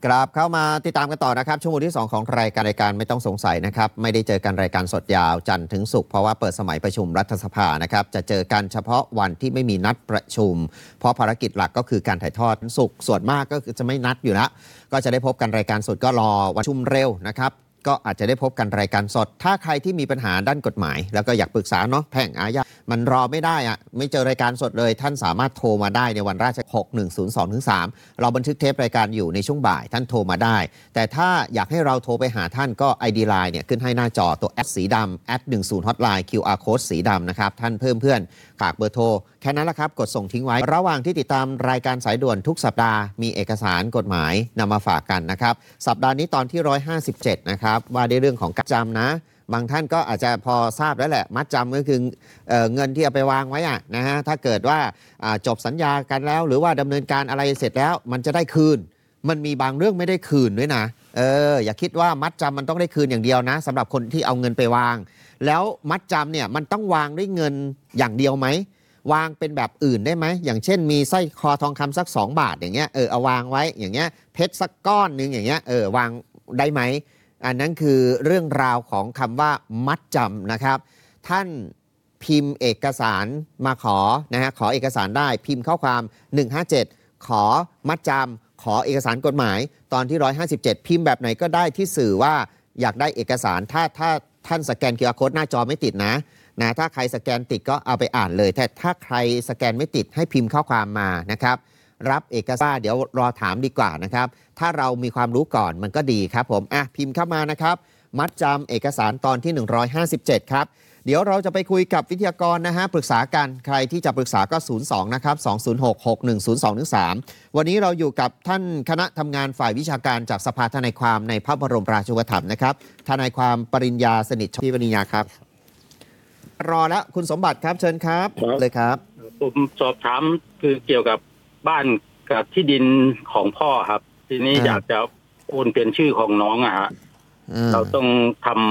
กราบเข้ามาติดตามกันต่อนะครับชั่วโมงที่2ของรายการไม่ต้องสงสัยนะครับไม่ได้เจอกันรายการสดยาวจันทร์ถึงศุกร์เพราะว่าเปิดสมัยประชุมรัฐสภานะครับจะเจอกันเฉพาะวันที่ไม่มีนัดประชุมเพราะภารกิจหลักก็คือการถ่ายทอดศุกร์ส่วนมากก็จะไม่นัดอยู่แล้วก็จะได้พบกันรายการสดก็รอวันประชุมเร็วนะครับก็อาจจะได้พบกันรายการสดถ้าใครที่มีปัญหาด้านกฎหมายแล้วก็อยากปรึกษาเนาะแพ่งอาญามันรอไม่ได้อะไม่เจอรายการสดเลยท่านสามารถโทรมาได้ในวันราชการ6102-3เราบันทึกเทปรายการอยู่ในช่วงบ่ายท่านโทรมาได้แต่ถ้าอยากให้เราโทรไปหาท่านก็ ID Line เนี่ยขึ้นให้หน้าจอตัวแอดสีดำแอด10 Hotline QR Code สีดำนะครับท่านเพิ่มเพื่อนฝากเบอร์โทรแค่นั้นแหละครับกดส่งทิ้งไว้ระหว่างที่ติดตามรายการสายด่วนทุกสัปดาห์มีเอกสารกฎหมายนำมาฝากกันนะครับสัปดาห์นี้ตอนที่157นะครับว่าในเรื่องของการจำนะบางท่านก็อาจจะพอทราบแล้วแหละมัดจำก็คือเงินที่เอาไปวางไว้นะฮะถ้าเกิดว่าจบสัญญากันแล้วหรือว่าดำเนินการอะไรเสร็จแล้วมันจะได้คืนมันมีบางเรื่องไม่ได้คืนด้วยนะอย่าคิดว่ามัดจำมันต้องได้คืนอย่างเดียวนะสำหรับคนที่เอาเงินไปวางแล้วมัดจำเนี่ยมันต้องวางด้วยเงินอย่างเดียวไหมวางเป็นแบบอื่นได้ไหมอย่างเช่นมีสร้อยคอทองคำสัก2 บาทอย่างเงี้ยเอาวางไว้อย่างเงี้ยเพชรสักก้อนนึงอย่างเงี้ยวางได้ไหมอันนั้นคือเรื่องราวของคำว่ามัดจำนะครับท่านพิมพ์เอกสารมาขอนะฮะขอเอกสารได้พิมพ์ข้อความ157ขอมัดจำขอเอกสารกฎหมายตอนที่157พิมพ์แบบไหนก็ได้ที่สื่อว่าอยากได้เอกสารถ้าท่านสแกน QR Code หน้าจอไม่ติดนะถ้าใครสแกนติดก็เอาไปอ่านเลยแต่ถ้าใครสแกนไม่ติดให้พิมพ์ข้อความมานะครับรับเอกสารเดี๋ยวรอถามดีกว่านะครับถ้าเรามีความรู้ก่อนมันก็ดีครับผมพิมพ์เข้ามานะครับมัดจำเอกสารตอนที่157ครับเดี๋ยวเราจะไปคุยกับวิทยากรนะฮะปรึกษากันใครที่จะปรึกษาก็02นะครับ206-6102-3วันนี้เราอยู่กับท่านคณะทำงานฝ่ายวิชาการจากสภาทนายความในพระบรมราชูปถัมภ์นะครับทนายความปริญญาสนิทพี่ปริญญาครับรอแล้วคุณสมบัติครับเชิญครับเลยครับผมสอบถามคือเกี่ยวกับบ้านกับที่ดินของพ่อครับทีนี้อยากจะโอนเป็นชื่อของน้องฮะเราต้องท